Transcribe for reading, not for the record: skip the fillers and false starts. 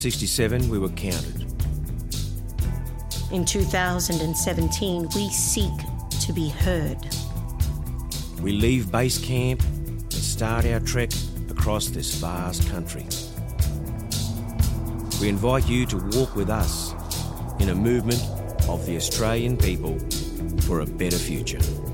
1967, we were counted. In 2017, we seek to be heard. We leave base camp and start our trek across this vast country. We invite you to walk with us in a movement of the Australian people for a better future.